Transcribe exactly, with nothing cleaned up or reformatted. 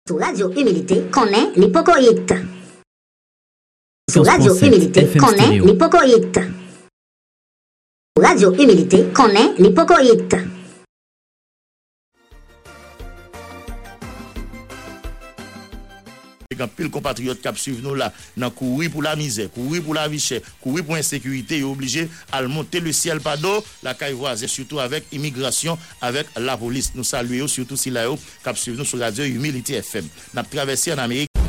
Sous Radio Humilité, connaît l'hypocoïte. Sous Radio Humilité, connaît l'hypocoïte. Sous Radio Humilité, connaît l'hypocoïte. Quand pile compatriotes qui suivent nous là, dans courir pour la misère, courir pour la vie chère, courir pour l'insécurité, ils sont obligés à monter le ciel par d'eau, la caille voisine, surtout avec immigration, avec la police. Nous saluons surtout si là, qui suivent nous sur Radio Humilité F M. Nous avons traversé en Amérique.